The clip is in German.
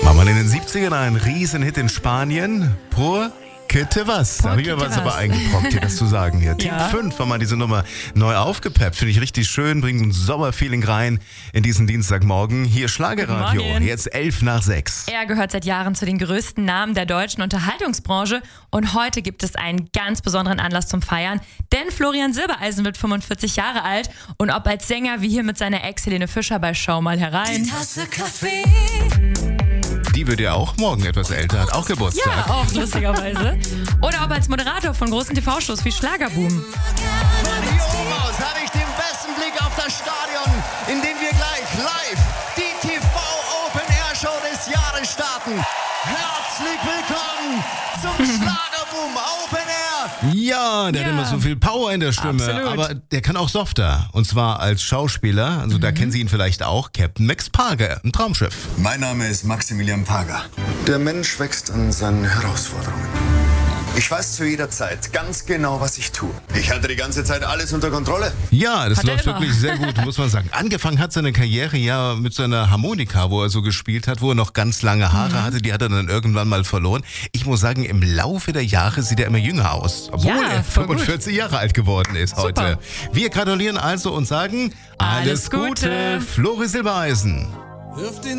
War mal in den 70ern ein Riesenhit in Spanien. Por que te vas? Da habe ich mir was aber eingebrockt, hier das zu sagen hier. Team 5 war mal diese Nummer neu aufgepeppt. Finde ich richtig schön, bringt ein Sommerfeeling rein in diesen Dienstagmorgen. Hier Schlagerradio, jetzt 5:11. Er gehört seit Jahren zu den größten Namen der deutschen Unterhaltungsbranche und heute gibt es einen ganz besonderen Anlass zum Feiern, denn Florian Silbereisen wird 45 Jahre alt und ob als Sänger wie hier mit seiner Ex Helene Fischer bei Schau mal herein. Die Tasse Kaffee. Die wird ja auch morgen etwas älter, hat auch Geburtstag. Ja, auch lustigerweise. Oder ob als Moderator von großen TV-Shows wie Schlagerboom. Von hier oben aus habe ich den besten Blick auf das Stadion, in dem wir gleich live die TV Open Air Show des Jahres starten. Herzlich willkommen zum Schlagerboom Open Air. Ja, der hat immer so viel Power in der Stimme, Absolut. aber der kann auch softer. Und zwar als Schauspieler, also da kennen Sie ihn vielleicht auch, Captain Max Parger, ein Traumschiff. Mein Name ist Maximilian Parger. Der Mensch wächst an seinen Herausforderungen. Ich weiß zu jeder Zeit ganz genau, was ich tue. Ich halte die ganze Zeit alles unter Kontrolle. Ja, das Hat er läuft immer. wirklich sehr gut, muss man sagen. Angefangen hat seine Karriere ja mit seiner Harmonika, wo er so gespielt hat, wo er noch ganz lange Haare hatte. Die hat er dann irgendwann mal verloren. Ich muss sagen, im Laufe der Jahre sieht er immer jünger aus, obwohl Ja, er voll gut. 45 Jahre alt geworden ist heute. Wir gratulieren also und sagen, alles Alles Gute. Gute, Flori Silbereisen.